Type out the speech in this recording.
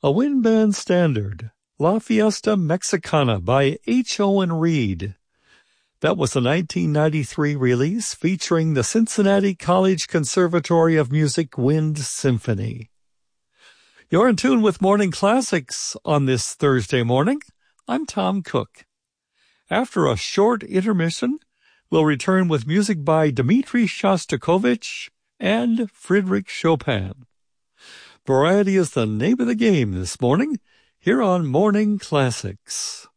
A wind band standard, La Fiesta Mexicana by H. Owen Reed. That was a 1993 release featuring the Cincinnati College Conservatory of Music Wind Symphony. You're in tune with Morning Classics on this Thursday morning. I'm Tom Cook. After a short intermission, we'll return with music by Dmitri Shostakovich and Frédéric Chopin. Variety is the name of the game this morning here on Morning Classics.